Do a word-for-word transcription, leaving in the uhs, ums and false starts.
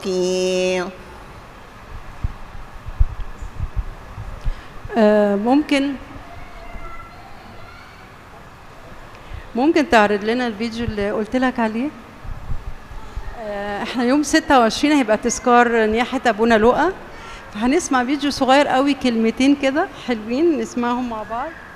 اوكي. آه ممكن ممكن تعرض لنا الفيديو اللي قلت لك عليه؟ آه احنا يوم ستة وعشرين هيبقى تذكار نياحة ابونا لؤى، فهنسمع فيديو صغير قوي، كلمتين كده حلوين نسمعهم مع بعض.